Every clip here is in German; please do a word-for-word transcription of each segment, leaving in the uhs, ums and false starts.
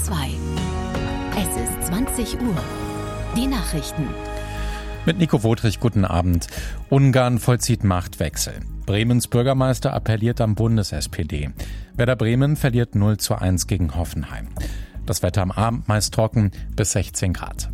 zwei. Es ist zwanzig Uhr. Die Nachrichten. Mit Nico Wotrich, guten Abend. Ungarn vollzieht Machtwechsel. Bremens Bürgermeister appelliert am Bundes-S P D. Werder Bremen verliert null zu eins gegen Hoffenheim. Das Wetter am Abend meist trocken bis sechzehn Grad.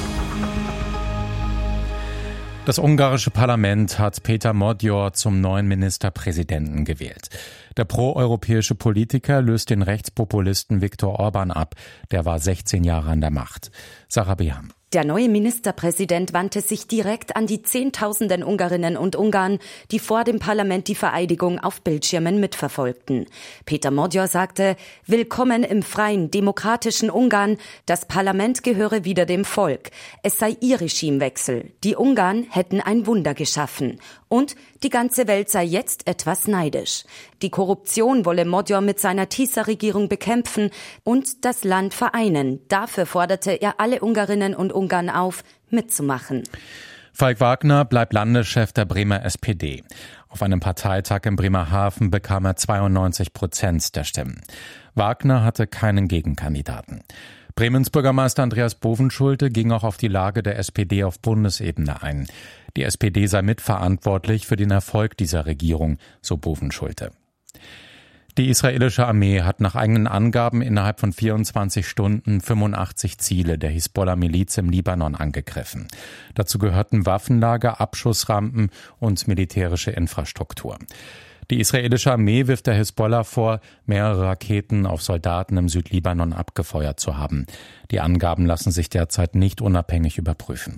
Das ungarische Parlament hat Péter Magyar zum neuen Ministerpräsidenten gewählt. Der proeuropäische Politiker löst den Rechtspopulisten Viktor Orbán ab. Der war sechzehn Jahre an der Macht. Sarah Beham. Der neue Ministerpräsident wandte sich direkt an die Zehntausenden Ungarinnen und Ungarn, die vor dem Parlament die Vereidigung auf Bildschirmen mitverfolgten. Péter Magyar sagte, willkommen im freien, demokratischen Ungarn, das Parlament gehöre wieder dem Volk. Es sei ihr Regimewechsel. Die Ungarn hätten ein Wunder geschaffen. Und die ganze Welt sei jetzt etwas neidisch. Die Korruption wolle Magyar mit seiner Tisza-Regierung bekämpfen und das Land vereinen. Dafür forderte er alle Ungarinnen und Ungarn auf, mitzumachen. Falk Wagner bleibt Landeschef der Bremer S P D. Auf einem Parteitag in Bremerhaven bekam er zweiundneunzig Prozent der Stimmen. Wagner hatte keinen Gegenkandidaten. Bremens Bürgermeister Andreas Bovenschulte ging auch auf die Lage der S P D auf Bundesebene ein. Die S P D sei mitverantwortlich für den Erfolg dieser Regierung, so Bovenschulte. Die israelische Armee hat nach eigenen Angaben innerhalb von vierundzwanzig Stunden fünfundachtzig Ziele der Hisbollah-Miliz im Libanon angegriffen. Dazu gehörten Waffenlager, Abschussrampen und militärische Infrastruktur. Die israelische Armee wirft der Hisbollah vor, mehrere Raketen auf Soldaten im Südlibanon abgefeuert zu haben. Die Angaben lassen sich derzeit nicht unabhängig überprüfen.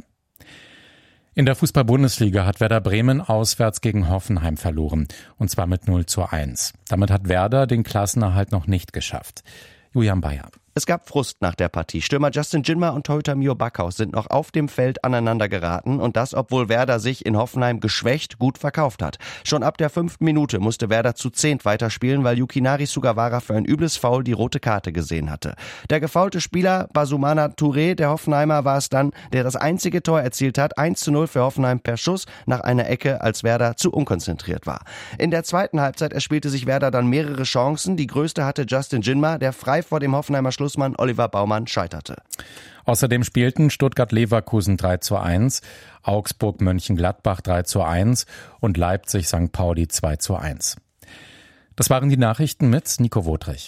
In der Fußball-Bundesliga hat Werder Bremen auswärts gegen Hoffenheim verloren, und zwar mit null zu eins. Damit hat Werder den Klassenerhalt noch nicht geschafft. Julian Bayer. Es gab Frust nach der Partie. Stürmer Justin Jinma und Torhüter Mio Backhaus sind noch auf dem Feld aneinander geraten und das, obwohl Werder sich in Hoffenheim geschwächt gut verkauft hat. Schon ab der fünften Minute musste Werder zu zehnt weiterspielen, weil Yukinari Sugawara für ein übles Foul die rote Karte gesehen hatte. Der gefaulte Spieler Basumana Touré, der Hoffenheimer, war es dann, der das einzige Tor erzielt hat. eins zu null für Hoffenheim per Schuss nach einer Ecke, als Werder zu unkonzentriert war. In der zweiten Halbzeit erspielte sich Werder dann mehrere Chancen. Die größte hatte Justin Jinma, der frei vor dem Hoffenheimer Schlussmann Oliver Baumann scheiterte. Außerdem spielten Stuttgart-Leverkusen drei zu eins, Augsburg-Mönchengladbach drei zu eins und Leipzig-Sankt Pauli zwei zu eins. Das waren die Nachrichten mit Nico Wotrich.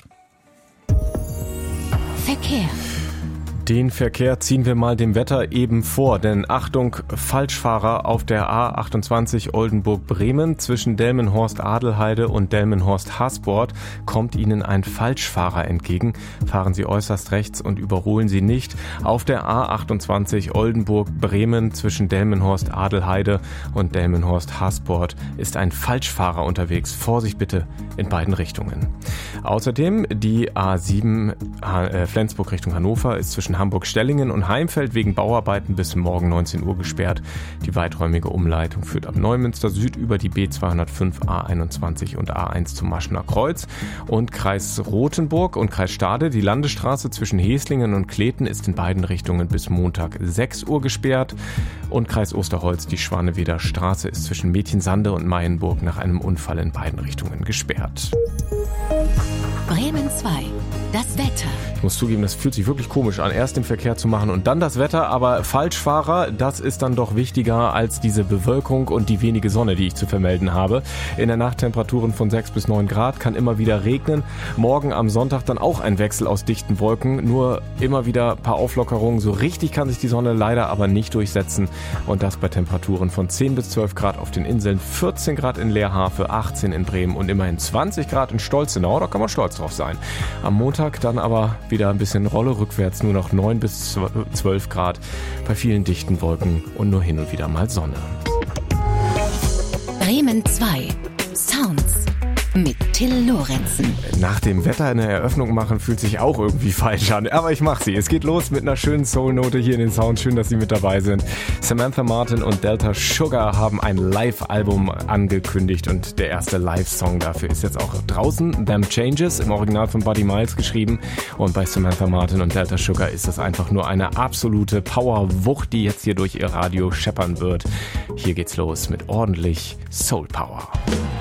Verkehr. Den Verkehr ziehen wir mal dem Wetter eben vor, denn Achtung, Falschfahrer auf der A achtundzwanzig Oldenburg-Bremen. Zwischen Delmenhorst-Adelheide und Delmenhorst-Hasborn kommt Ihnen ein Falschfahrer entgegen. Fahren Sie äußerst rechts und überholen Sie nicht. Auf der A achtundzwanzig Oldenburg-Bremen zwischen Delmenhorst-Adelheide und Delmenhorst-Hasborn ist ein Falschfahrer unterwegs. Vorsicht bitte in beiden Richtungen. Außerdem die A sieben äh, Flensburg Richtung Hannover ist zwischen Hamburg-Stellingen und Heimfeld wegen Bauarbeiten bis morgen neunzehn Uhr gesperrt. Die weiträumige Umleitung führt ab Neumünster Süd über die B zweihundertfünf, A einundzwanzig und A eins zum Maschener Kreuz. Und Kreis Rothenburg und Kreis Stade, die Landesstraße zwischen Heslingen und Kleten ist in beiden Richtungen bis Montag sechs Uhr gesperrt. Und Kreis Osterholz, die Schwaneweder Straße ist zwischen Mädchensande und Mayenburg nach einem Unfall in beiden Richtungen gesperrt. Bremen zwei. Das Wetter. Ich muss zugeben, das fühlt sich wirklich komisch an, erst den Verkehr zu machen und dann das Wetter, aber Falschfahrer, das ist dann doch wichtiger als diese Bewölkung und die wenige Sonne, die ich zu vermelden habe. In der Nacht Temperaturen von sechs bis neun Grad, kann immer wieder regnen. Morgen am Sonntag dann auch ein Wechsel aus dichten Wolken, nur immer wieder ein paar Auflockerungen. So richtig kann sich die Sonne leider aber nicht durchsetzen und das bei Temperaturen von zehn bis zwölf Grad auf den Inseln, vierzehn Grad in Leerhafe, achtzehn in Bremen und immerhin zwanzig Grad in Stolzenau, da kann man stolz drauf sein. Am Montag dann aber wieder ein bisschen Rolle rückwärts, nur noch neun bis zwölf Grad bei vielen dichten Wolken und nur hin und wieder mal Sonne. Bremen zwei. Sounds mit Till Lorenzen. Nach dem Wetter eine Eröffnung machen fühlt sich auch irgendwie falsch an, aber ich mache sie. Es geht los mit einer schönen Soul-Note hier in den Sounds. Schön, dass Sie mit dabei sind. Samantha Martin und Delta Sugar haben ein Live-Album angekündigt und der erste Live-Song dafür ist jetzt auch draußen. Them Changes, im Original von Buddy Miles geschrieben, und bei Samantha Martin und Delta Sugar ist das einfach nur eine absolute Power-Wucht, die jetzt hier durch ihr Radio scheppern wird. Hier geht's los mit ordentlich Soul Power.